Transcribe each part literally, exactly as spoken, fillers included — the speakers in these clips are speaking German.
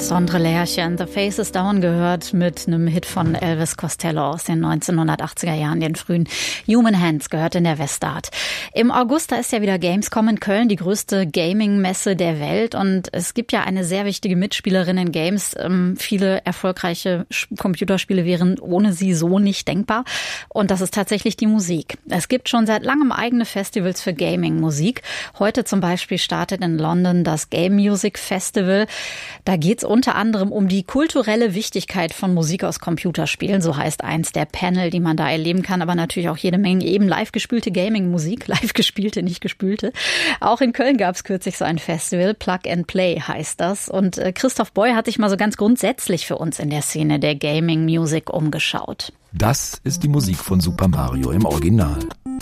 Sondre Lerche, The Face is Down gehört mit einem Hit von Elvis Costello aus den neunzehnhundertachtziger Jahren, den frühen Human Hands, gehört in der Westart. Im August, da ist ja wieder Gamescom in Köln, die größte Gaming-Messe der Welt, und es gibt ja eine sehr wichtige Mitspielerin in Games. Ähm, viele erfolgreiche Computerspiele wären ohne sie so nicht denkbar, und das ist tatsächlich die Musik. Es gibt schon seit langem eigene Festivals für Gaming-Musik. Heute zum Beispiel startet in London das Game Music Festival. Da geht es unter anderem um die kulturelle Wichtigkeit von Musik aus Computerspielen. So heißt eins der Panel, die man da erleben kann. Aber natürlich auch jede Menge eben live gespielte Gaming-Musik. Live gespielte, nicht gespülte. Auch in Köln gab es kürzlich so ein Festival. Plug and Play heißt das. Und Christoph Boy hat sich mal so ganz grundsätzlich für uns in der Szene der Gaming-Musik umgeschaut. Das ist die Musik von Super Mario im Original.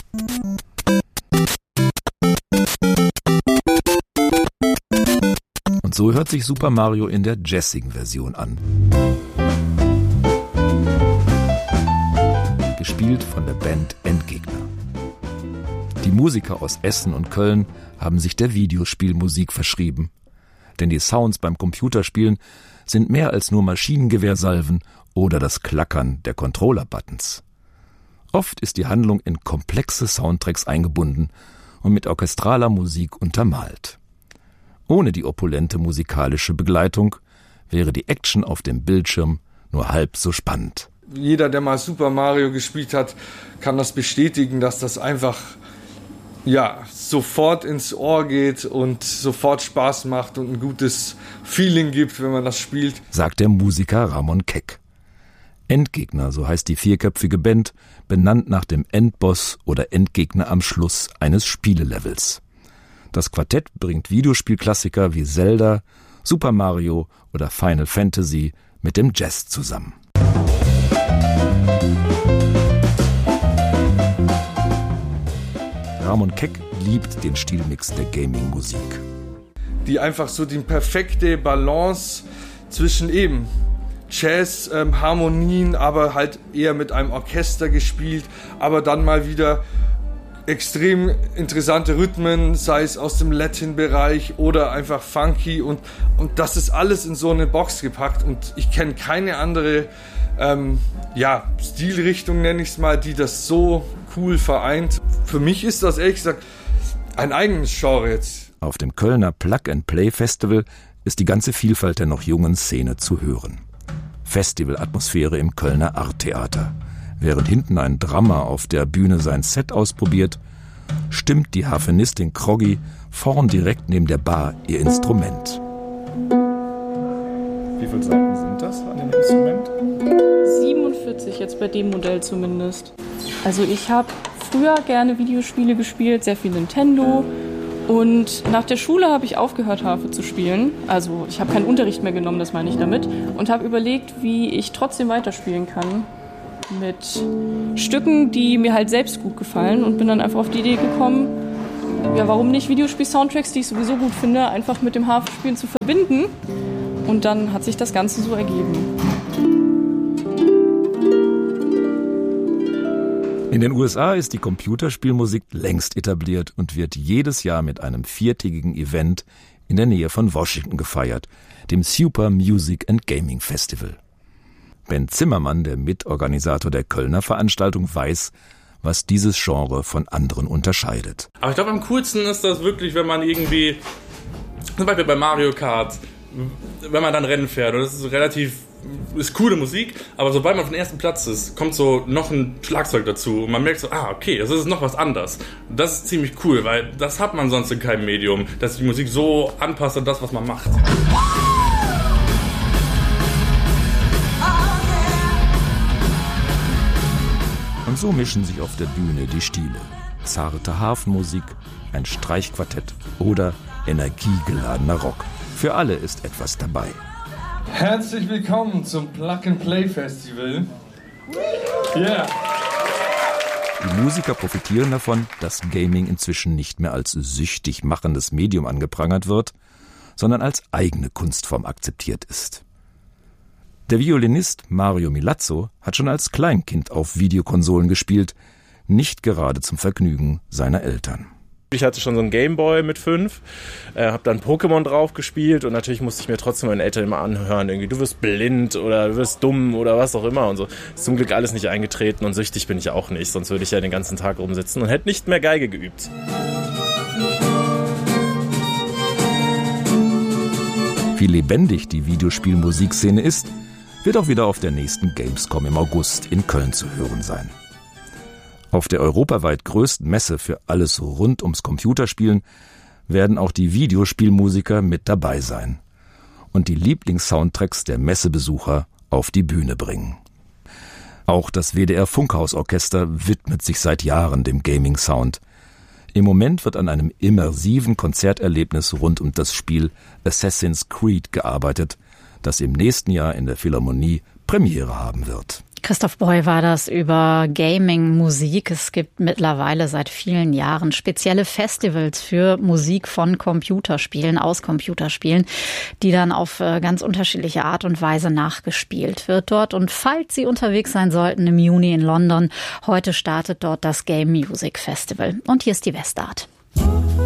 Und so hört sich Super Mario in der Jazzing-Version an. Gespielt von der Band Endgegner. Die Musiker aus Essen und Köln haben sich der Videospielmusik verschrieben. Denn die Sounds beim Computerspielen sind mehr als nur Maschinengewehrsalven oder das Klackern der Controller-Buttons. Oft ist die Handlung in komplexe Soundtracks eingebunden und mit orchestraler Musik untermalt. Ohne die opulente musikalische Begleitung wäre die Action auf dem Bildschirm nur halb so spannend. Jeder, der mal Super Mario gespielt hat, kann das bestätigen, dass das einfach ja, sofort ins Ohr geht und sofort Spaß macht und ein gutes Feeling gibt, wenn man das spielt, sagt der Musiker Ramon Keck. Endgegner, so heißt die vierköpfige Band, benannt nach dem Endboss oder Endgegner am Schluss eines Spielelevels. Das Quartett bringt Videospielklassiker wie Zelda, Super Mario oder Final Fantasy mit dem Jazz zusammen. Ramon Keck liebt den Stilmix der Gaming-Musik. Die einfach so die perfekte Balance zwischen eben Jazz, ähm, Harmonien, aber halt eher mit einem Orchester gespielt, aber dann mal wieder extrem interessante Rhythmen, sei es aus dem Latin-Bereich oder einfach funky, und, und das ist alles in so eine Box gepackt, und ich kenne keine andere ähm, ja, Stilrichtung, nenne ich es mal, die das so cool vereint. Für mich ist das ehrlich gesagt ein eigenes Genre jetzt. Auf dem Kölner Plug and Play Festival ist die ganze Vielfalt der noch jungen Szene zu hören. Festivalatmosphäre im Kölner Arttheater. Während hinten ein Drummer auf der Bühne sein Set ausprobiert, stimmt die Harfenistin Kroggy vorn direkt neben der Bar ihr Instrument. Wie viele Seiten sind das an dem Instrument? siebenundvierzig jetzt bei dem Modell zumindest. Also ich habe früher gerne Videospiele gespielt, sehr viel Nintendo. Und nach der Schule habe ich aufgehört, Harfe zu spielen. Also ich habe keinen Unterricht mehr genommen, das meine ich damit. Und habe überlegt, wie ich trotzdem weiterspielen kann. Mit Stücken, die mir halt selbst gut gefallen, und bin dann einfach auf die Idee gekommen, ja, warum nicht Videospiel-Soundtracks, die ich sowieso gut finde, einfach mit dem Harfespielen zu verbinden. Und dann hat sich das Ganze so ergeben. In den U S A ist die Computerspielmusik längst etabliert und wird jedes Jahr mit einem viertägigen Event in der Nähe von Washington gefeiert, dem Super Music and Gaming Festival. Ben Zimmermann, der Mitorganisator der Kölner Veranstaltung, weiß, was dieses Genre von anderen unterscheidet. Aber ich glaube, am coolsten ist das wirklich, wenn man irgendwie, zum Beispiel bei Mario Kart, wenn man dann Rennen fährt, und das ist relativ, ist coole Musik, aber sobald man auf dem ersten Platz ist, kommt so noch ein Schlagzeug dazu und man merkt so, ah, okay, das ist noch was anderes. Das ist ziemlich cool, weil das hat man sonst in keinem Medium, dass die Musik so anpasst an das, was man macht. Und so mischen sich auf der Bühne die Stile. Zarte Hafenmusik, ein Streichquartett oder energiegeladener Rock. Für alle ist etwas dabei. Herzlich willkommen zum Plug and Play Festival. Yeah. Die Musiker profitieren davon, dass Gaming inzwischen nicht mehr als süchtig machendes Medium angeprangert wird, sondern als eigene Kunstform akzeptiert ist. Der Violinist Mario Milazzo hat schon als Kleinkind auf Videokonsolen gespielt, nicht gerade zum Vergnügen seiner Eltern. Ich hatte schon so einen Gameboy mit fünf, äh, habe dann Pokémon drauf gespielt und natürlich musste ich mir trotzdem meinen Eltern immer anhören, irgendwie du wirst blind oder du wirst dumm oder was auch immer und so. Ist zum Glück alles nicht eingetreten und süchtig bin ich auch nicht, sonst würde ich ja den ganzen Tag rumsitzen und hätte nicht mehr Geige geübt. Wie lebendig die Videospielmusikszene ist, wird auch wieder auf der nächsten Gamescom im August in Köln zu hören sein. Auf der europaweit größten Messe für alles rund ums Computerspielen werden auch die Videospielmusiker mit dabei sein und die Lieblingssoundtracks der Messebesucher auf die Bühne bringen. Auch das W D R Funkhausorchester widmet sich seit Jahren dem Gaming-Sound. Im Moment wird an einem immersiven Konzerterlebnis rund um das Spiel Assassin's Creed gearbeitet, das im nächsten Jahr in der Philharmonie Premiere haben wird. Christoph Breu war das über Gaming-Musik. Es gibt mittlerweile seit vielen Jahren spezielle Festivals für Musik von Computerspielen, aus Computerspielen, die dann auf ganz unterschiedliche Art und Weise nachgespielt wird dort. Und falls Sie unterwegs sein sollten im Juni in London, heute startet dort das Game Music Festival. Und hier ist die Westart.